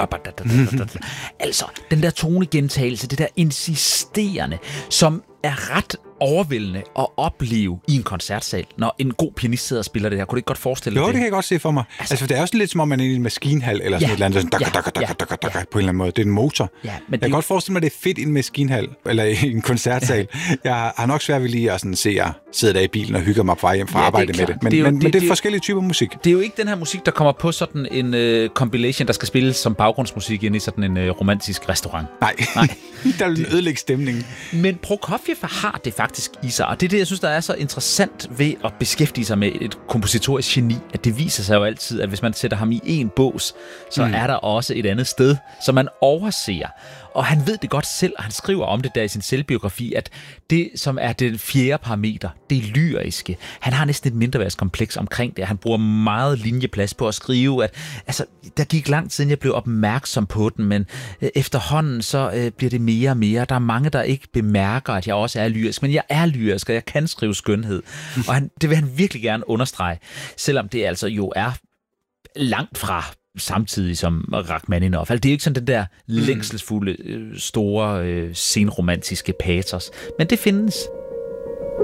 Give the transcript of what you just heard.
Altså, den der tonegentagelse, det der insisterende, som er ret overvældende at opleve i en koncertsal, når en god pianist sidder og spiller det her. Kunne du ikke godt forestille dig det? Jo, det kan jeg godt se for mig. Altså det er også lidt som om, man er i en maskinhal, eller sådan et eller andet, sådan, på en eller anden måde. Det er en motor. Ja, men jeg kan godt forestille mig, at det er fedt i en maskinhal, eller i en koncertsal. Jeg har nok svært ved lige at sådan se, at sidde der i bilen og hygge mig på vej hjem fra arbejde med det. Men det er forskellige typer musik. Det er jo ikke den her musik, der kommer på sådan en compilation, der skal spilles som baggrundsmusik ind i sådan en romantisk restaurant. Nej. Der vil ødelægge stemningen. Men Prokofjev har det faktisk i sig, og det er det, jeg synes, der er så interessant ved at beskæftige sig med et kompositorisk geni, at det viser sig jo altid, at hvis man sætter ham i en bås, så er der også et andet sted, som man overser. Og han ved det godt selv, og han skriver om det der i sin selvbiografi, at det, som er det fjerde parameter, det er lyriske. Han har næsten et mindreværdskompleks omkring det. Han bruger meget linjeplads på at skrive, at altså, der gik lang tid, siden jeg blev opmærksom på den, men efterhånden så bliver det mere og mere. Der er mange, der ikke bemærker, at jeg også er lyrisk, men jeg er lyrisk, og jeg kan skrive skønhed. Og det vil han virkelig gerne understrege, selvom det altså jo er langt fra samtidig som Rachmaninoff. Altså, det er jo ikke sådan den der længselsfulde, store, senromantiske patos, men det findes.